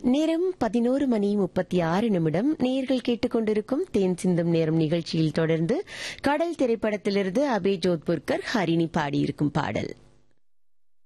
நேரம் 11:36 நேயர்கள் கேட்டுக்கொண்டிருக்கும் தேன் சிந்தும் நேரம் நிகழ்ச்சியில் தொடர்ந்து கடல் திரைப்படத்திலிருந்து அபய் ஜோத்புர்கர் ஹரிணி பாடியிருக்கும் பாடல்.